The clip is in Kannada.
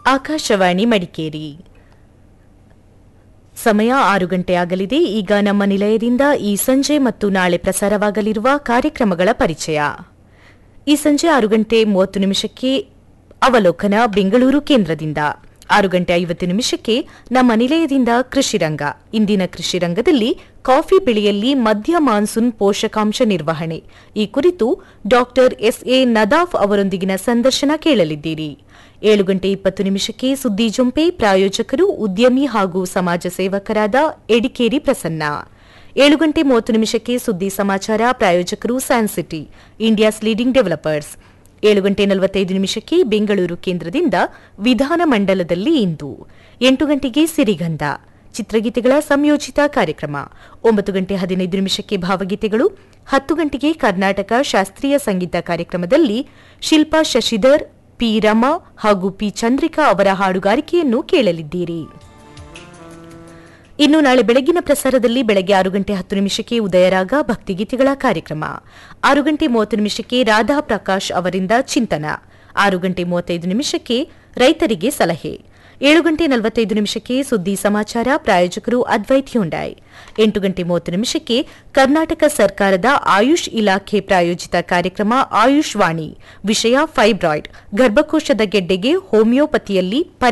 ಆಕಾಶವಾಣಿ ಮಡಿಕೇರಿ. ಸಮಯ 6 ಗಂಟೆ ಆಗಲಿದೆ. ಈಗ ನಮ್ಮ ನಿಲಯದಿಂದ ಈ ಸಂಜೆ ಮತ್ತು ನಾಳೆ ಪ್ರಸಾರವಾಗಲಿರುವ ಕಾರ್ಯಕ್ರಮಗಳ ಪರಿಚಯ. ಈ ಸಂಜೆ 6 ಗಂಟೆ 30 ನಿಮಿಷಕ್ಕೆ ಅವಲೋಕನ ಬೆಂಗಳೂರು ಕೇಂದ್ರದಿಂದ. 6 ಗಂಟೆ 50 ನಿಮಿಷಕ್ಕೆ ನಮ್ಮ ನಿಲಯದಿಂದ ಕೃಷಿರಂಗ. ಇಂದಿನ ಕೃಷಿರಂಗದಲ್ಲಿ ಕಾಫಿ ಬೆಳೆಯಲ್ಲಿ ಮಧ್ಯ ಮಾನ್ಸೂನ್ ಪೋಷಕಾಂಶ ನಿರ್ವಹಣೆ ಈ ಕುರಿತು ಡಾಕ್ಟರ್ ಎಸ್ಎ ನದಾಫ್ ಅವರೊಂದಿಗಿನ ಸಂದರ್ಶನ ಕೇಳಲಿದ್ದೀರಿ. 7 ಗಂಟೆ 20 ನಿಮಿಷಕ್ಕೆ ಸುದ್ದಿ ಜೊಂಪೆ. ಪ್ರಾಯೋಜಕರು ಉದ್ಯಮಿ ಹಾಗೂ ಸಮಾಜ ಸೇವಕರಾದ ಎಡಿಕೇರಿ ಪ್ರಸನ್ನ. 7 ಗಂಟೆ 30 ನಿಮಿಷಕ್ಕೆ ಸುದ್ದಿ ಸಮಾಚಾರ. ಪ್ರಾಯೋಜಕರು ಸ್ಯಾನ್ಸಿಟಿ, ಇಂಡಿಯಾಸ್ ಲೀಡಿಂಗ್ ಡೆವಲಪರ್ಸ್. 7 ಗಂಟೆ 45 ನಿಮಿಷಕ್ಕೆ ಬೆಂಗಳೂರು ಕೇಂದ್ರದಿಂದ ವಿಧಾನಮಂಡಲದಲ್ಲಿ ಇಂದು. 8 ಗಂಟೆಗೆ ಸಿರಿಗಂಧ ಚಿತ್ರಗೀತೆಗಳ ಸಂಯೋಜಿತ ಕಾರ್ಯಕ್ರಮ. 9 ಗಂಟೆ 15 ನಿಮಿಷಕ್ಕೆ ಭಾವಗೀತೆಗಳು. 10 ಗಂಟೆಗೆ ಕರ್ನಾಟಕ ಶಾಸ್ತ್ರೀಯ ಸಂಗೀತ ಕಾರ್ಯಕ್ರಮದಲ್ಲಿ ಶಿಲ್ಪಾ ಶಶಿಧರ್, ಪಿ ರಮಾ ಹಾಗೂ ಪಿ ಚಂದ್ರಿಕಾ ಅವರ ಹಾಡುಗಾರಿಕೆಯನ್ನು ಕೇಳಲಿದ್ದೀರಿ. ಇನ್ನು ನಾಳೆ ಬೆಳಗಿನ ಪ್ರಸಾರದಲ್ಲಿ ಬೆಳಗ್ಗೆ 6 ಗಂಟೆ 10 ನಿಮಿಷಕ್ಕೆ ಉದಯರಾಗ ಭಕ್ತಿಗೀತೆಗಳ ಕಾರ್ಯಕ್ರಮ. 6 ಗಂಟೆ 30 ನಿಮಿಷಕ್ಕೆ ರಾಧಾ ಪ್ರಕಾಶ್ ಅವರಿಂದ ಚಿಂತನ. 6 ಗಂಟೆ 35 ನಿಮಿಷಕ್ಕೆ ರೈತರಿಗೆ ಸಲಹೆ. 7 ಗಂಟೆ 45 ನಿಮಿಷಕ್ಕೆ ಸುದ್ದಿ ಸಮಾಚಾರ. ಪ್ರಾಯೋಜಕರು ಅದ್ವೈತ್ ಹ್ಯುಂಡೈ. 8 ಗಂಟೆ 30 ನಿಮಿಷಕ್ಕೆ ಕರ್ನಾಟಕ ಸರ್ಕಾರದ ಆಯುಷ್ ಇಲಾಖೆ ಪ್ರಾಯೋಜಿತ ಕಾರ್ಯಕ್ರಮ ಆಯುಷ್ ವಾಣಿ. ವಿಷಯ ಫೈಬ್ರಾಯ್ಡ್, ಗರ್ಭಕೋಶದ ಗೆಡ್ಡೆಗೆ ಹೋಮಿಯೋಪತಿಯಲ್ಲಿ